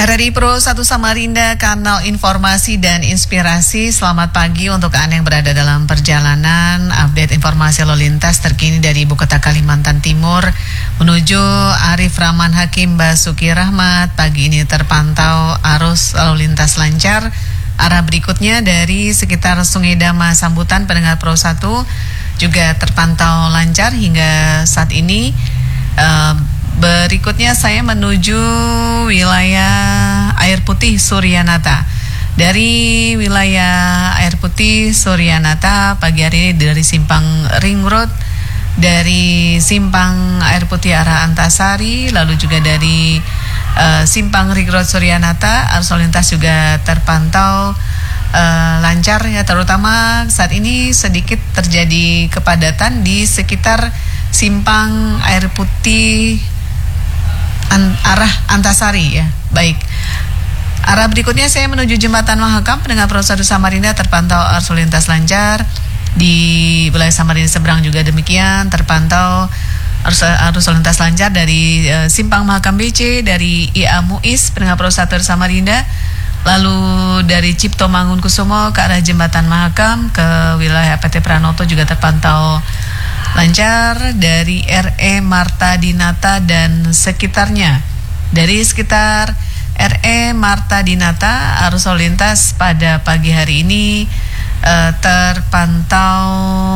RRI Pro 1 Samarinda, kanal informasi dan inspirasi. Selamat pagi untuk Anda yang berada dalam perjalanan. Update informasi lalu lintas terkini dari Ibu Kota Kalimantan Timur menuju Arif Rahman Hakim Basuki Rahmat. Pagi ini terpantau arus lalu lintas lancar. Arah berikutnya dari sekitar Sungai Dama Sambutan pendengar Pro 1 juga terpantau lancar hingga saat ini. Berikutnya saya menuju wilayah Air Putih Suryanata. Dari wilayah Air Putih Suryanata pagi hari ini dari simpang Ring Road, dari simpang Air Putih arah Antasari, lalu juga dari simpang Ring Road Suryanata, arus lalu lintas juga terpantau lancar ya, terutama saat ini sedikit terjadi kepadatan di sekitar simpang Air Putih arah Antasari ya. Baik. Arah berikutnya saya menuju Jembatan Mahakam pendengar Pro 1 Samarinda, terpantau arus lalu lintas lancar. Di wilayah Samarinda seberang juga demikian terpantau arus lalu lintas lancar dari simpang Mahakam BC, dari IA Muiz pendengar Pro 1 Samarinda. Lalu dari Cipto Mangunkusumo ke arah Jembatan Mahakam ke wilayah PT Pranoto juga terpantau lancar. Dari RE Marta Dinata dan sekitarnya. Dari sekitar RE Marta Dinata arus lalu lintas pada pagi hari ini terpantau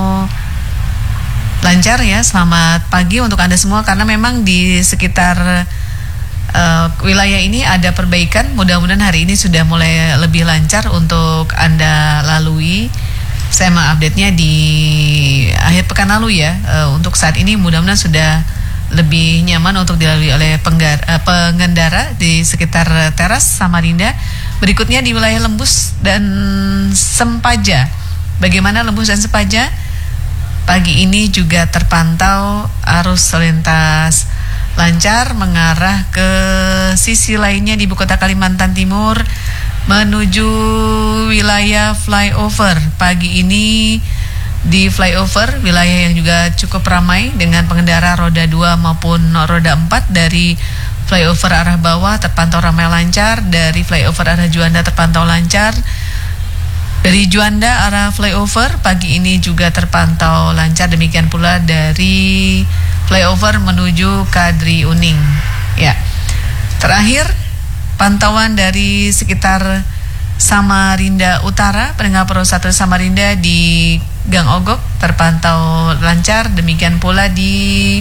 lancar ya. Selamat pagi untuk Anda semua, karena memang di sekitar wilayah ini ada perbaikan. Mudah-mudahan hari ini sudah mulai lebih lancar untuk Anda lalui. Saya mengupdate-nya di akhir pekan lalu ya. Untuk saat ini mudah-mudahan sudah lebih nyaman untuk dilalui oleh pengendara di sekitar teras Samarinda. Berikutnya di wilayah Lembus dan Sempaja. Bagaimana Lembus dan Sempaja? Pagi ini juga terpantau arus lalu lintas lancar mengarah ke sisi lainnya di Ibu Kota Kalimantan Timur menuju wilayah flyover. Pagi ini di flyover, wilayah yang juga cukup ramai dengan pengendara roda 2 maupun roda 4. Dari flyover arah bawah terpantau ramai lancar. Dari flyover arah Juanda terpantau lancar. Dari Juanda arah flyover pagi ini juga terpantau lancar. Demikian pula dari flyover menuju Kadri Uning. Ya. Terakhir, pantauan dari sekitar Samarinda Utara, pendengar Pro 1 Samarinda di Gang Ogok terpantau lancar. Demikian pula di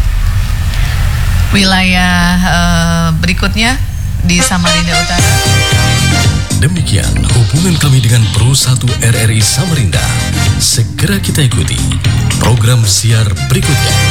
wilayah berikutnya di Samarinda Utara. Demikian hubungan kami dengan Pro 1 RRI Samarinda. Segera kita ikuti program siar berikutnya.